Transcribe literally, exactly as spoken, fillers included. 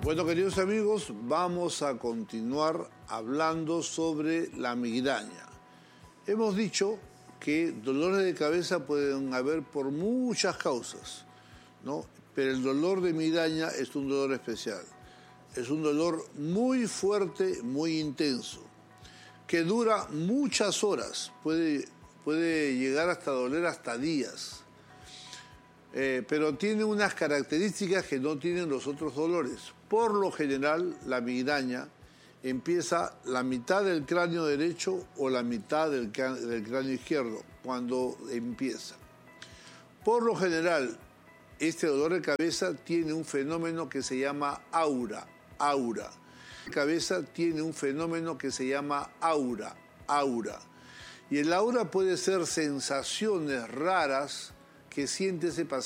Bueno, queridos amigos, vamos a continuar hablando sobre la migraña. Hemos dicho que dolores de cabeza pueden haber por muchas causas, ¿no? Pero el dolor de migraña es un dolor especial. Es un dolor muy fuerte, muy intenso, que dura muchas horas, puede, puede llegar hasta doler hasta días. Eh, pero tiene unas características que no tienen los otros dolores. Por lo general, la migraña empieza la mitad del cráneo derecho o la mitad del, del cráneo izquierdo cuando empieza. Por lo general, este dolor de cabeza tiene un fenómeno que se llama aura, aura. La cabeza tiene un fenómeno que se llama aura, aura. Y el aura puede ser sensaciones raras que siente ese paciente.